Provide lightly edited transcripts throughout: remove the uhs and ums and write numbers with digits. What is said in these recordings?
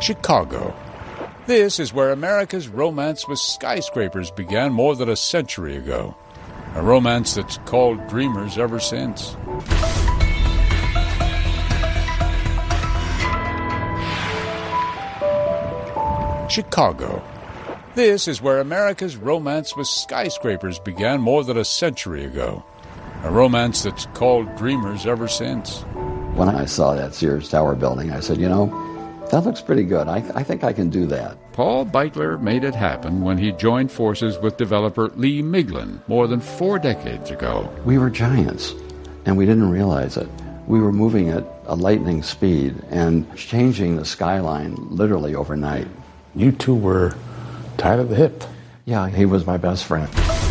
Chicago. This is where America's romance with skyscrapers began more than a century ago. A romance that's called dreamers ever since. Chicago. This is where America's romance with skyscrapers began more than a century ago. A romance that's called dreamers ever since. When I saw that Sears Tower building, I said, that looks pretty good. I think I can do that. Paul Beitler made it happen when he joined forces with developer Lee Miglin more than 4 decades ago. We were giants, and we didn't realize it. We were moving at a lightning speed and changing the skyline literally overnight. You two were tied at the hip. Yeah, he was my best friend.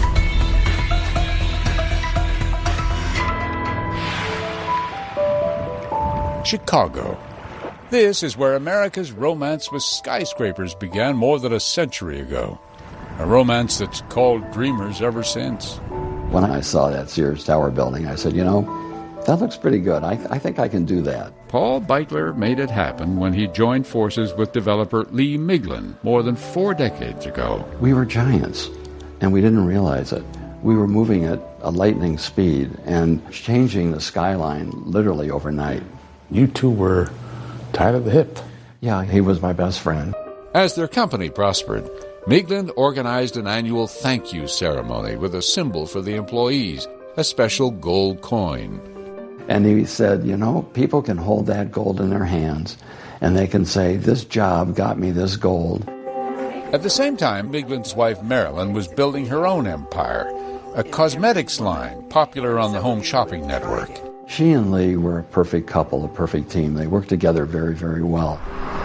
Chicago. This is where America's romance with skyscrapers began more than a century ago. A romance that's called dreamers ever since. When I saw that Sears Tower building, I said, that looks pretty good. I think I can do that. Paul Beitler made it happen when he joined forces with developer Lee Miglin more than 4 decades ago. We were giants, and we didn't realize it. We were moving at a lightning speed and changing the skyline literally overnight. You two were tied at the hip. Yeah, he was my best friend. As their company prospered, Miglin organized an annual thank you ceremony with a symbol for the employees, a special gold coin. And he said, people can hold that gold in their hands, and they can say, this job got me this gold. At the same time, Miglin's wife Marilyn was building her own empire, a cosmetics line popular on the Home Shopping Network. She and Lee were a perfect couple, a perfect team. They worked together very, very well.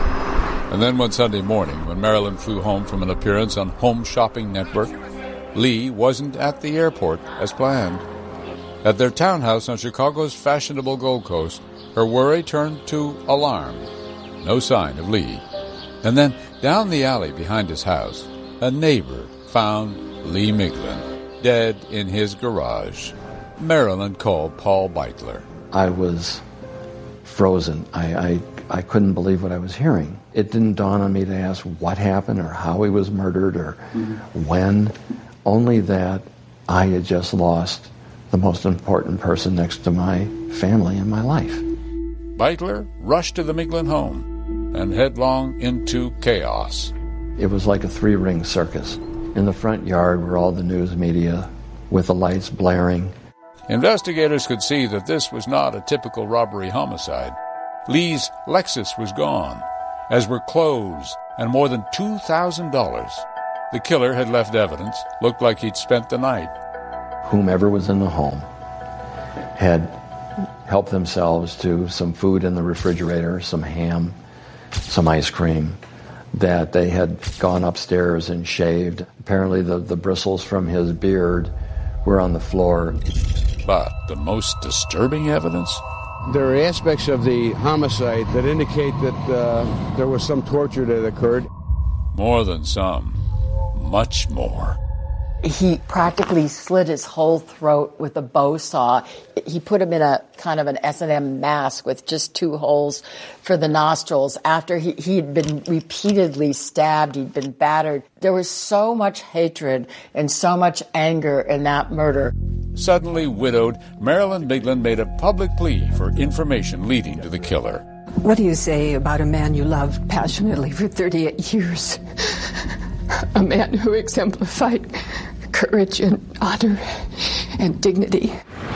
And then one Sunday morning, when Marilyn flew home from an appearance on Home Shopping Network, Lee wasn't at the airport as planned. At their townhouse on Chicago's fashionable Gold Coast, her worry turned to alarm. No sign of Lee. And then, down the alley behind his house, a neighbor found Lee Miglin, dead in his garage. Marilyn called Paul Beitler. I was frozen. I couldn't believe what I was hearing. It didn't dawn on me to ask what happened or how he was murdered or when. Only that I had just lost the most important person next to my family in my life. Beitler rushed to the Miglin home and headlong into chaos. It was like a 3-ring circus. In the front yard were all the news media with the lights blaring. Investigators could see that this was not a typical robbery homicide. Lee's Lexus was gone, as were clothes and more than $2,000. The killer had left evidence, looked like he'd spent the night. Whomever was in the home had helped themselves to some food in the refrigerator, some ham, some ice cream, that they had gone upstairs and shaved. Apparently the bristles from his beard were on the floor. But the most disturbing evidence? There are aspects of the homicide that indicate that there was some torture that occurred. More than some. Much more. He practically slit his whole throat with a bow saw. He put him in a kind of an S&M mask with just 2 holes for the nostrils. After he'd been repeatedly stabbed, he'd been battered. There was so much hatred and so much anger in that murder. Suddenly widowed, Marilyn Miglin made a public plea for information leading to the killer. What do you say about a man you loved passionately for 38 years? A man who exemplified courage and honor and dignity.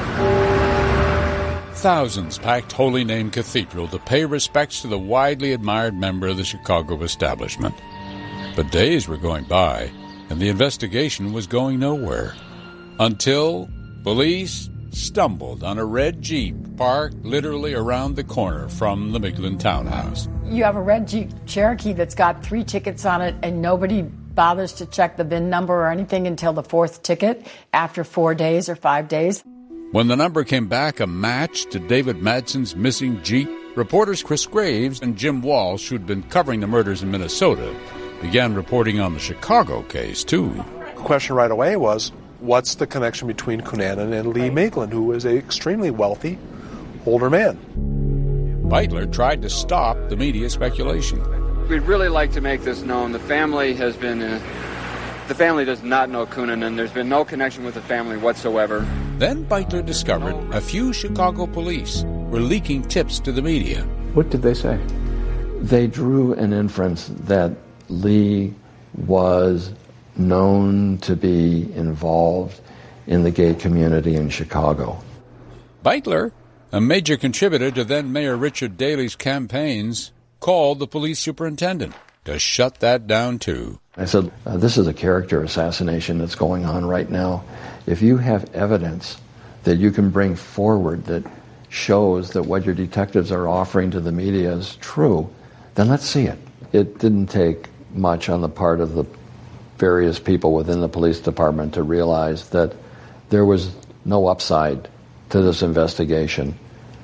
Thousands packed Holy Name Cathedral to pay respects to the widely admired member of the Chicago establishment. But days were going by, and the investigation was going nowhere. Until police stumbled on a red Jeep parked literally around the corner from the Miglin townhouse. You have a red Jeep Cherokee that's got 3 tickets on it, and nobody bothers to check the VIN number or anything until the 4th ticket after 4 days or 5 days. When the number came back a match to David Madsen's missing Jeep, reporters Chris Graves and Jim Walsh, who'd been covering the murders in Minnesota, began reporting on the Chicago case, too. The question right away was, what's the connection between Cunanan and Lee Miglin, who was an extremely wealthy, older man? Beitler tried to stop the media speculation. we'd really like to make this known. The family has been, the family does not know Cunanan. There's been no connection with the family whatsoever. Then Beitler discovered a few Chicago police were leaking tips to the media. What did they say? They drew an inference that Lee was known to be involved in the gay community in Chicago. Beitler, a major contributor to then-Mayor Richard Daley's campaigns, called the police superintendent to shut that down, too. I said, this is a character assassination that's going on right now. If you have evidence that you can bring forward that shows that what your detectives are offering to the media is true, then let's see it. It didn't take much on the part of the various people within the police department to realize that there was no upside to this investigation.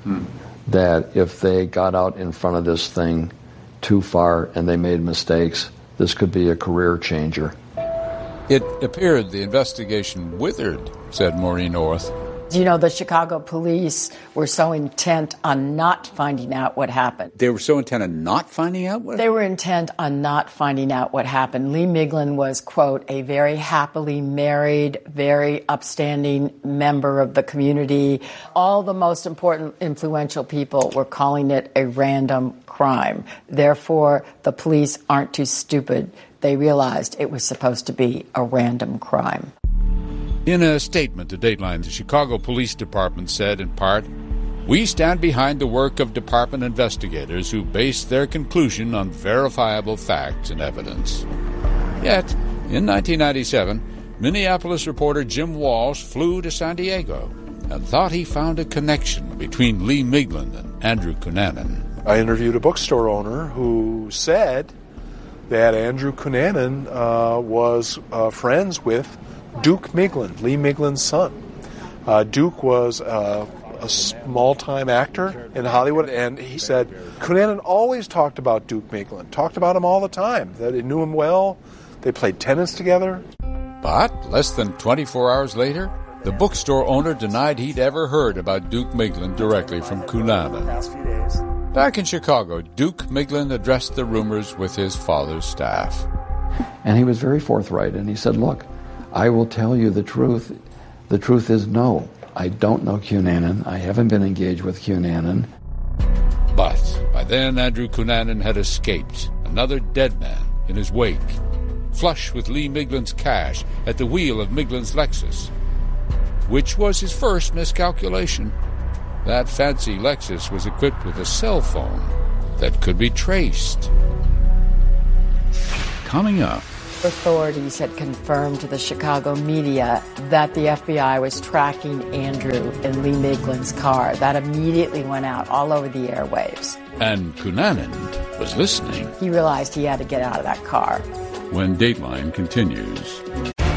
That if they got out in front of this thing too far and they made mistakes, this could be a career changer. It appeared the investigation withered, said Maureen Orth. You know, the Chicago police were so intent on not finding out what happened. They were so intent on not finding out what happened? They were intent on not finding out what happened. Lee Miglin was, quote, a very happily married, very upstanding member of the community. All the most important, influential people were calling it a random crime. Therefore, the police aren't too stupid. They realized it was supposed to be a random crime. In a statement to Dateline, the Chicago Police Department said, in part, "We stand behind the work of department investigators who based their conclusion on verifiable facts and evidence." Yet, in 1997, Minneapolis reporter Jim Walsh flew to San Diego and thought he found a connection between Lee Miglin and Andrew Cunanan. I interviewed a bookstore owner who said that Andrew Cunanan was friends with Duke Miglin, Lee Miglin's son. Duke was a small-time actor in Hollywood, and he said Cunanan always talked about Duke Miglin, talked about him all the time, that he knew him well, they played tennis together. But less than 24 hours later, the bookstore owner denied he'd ever heard about Duke Miglin directly from Cunanan. Back in Chicago, Duke Miglin addressed the rumors with his father's staff. And he was very forthright, and he said, look, I will tell you the truth. The truth is no. I don't know Cunanan. I haven't been engaged with Cunanan. But by then, Andrew Cunanan had escaped, another dead man in his wake, flush with Lee Miglin's cash at the wheel of Miglin's Lexus, which was his first miscalculation. That fancy Lexus was equipped with a cell phone that could be traced. Coming up, authorities had confirmed to the Chicago media that the FBI was tracking Andrew in Lee Miglin's car. That immediately went out all over the airwaves. And Cunanan was listening. He realized he had to get out of that car. When Dateline continues.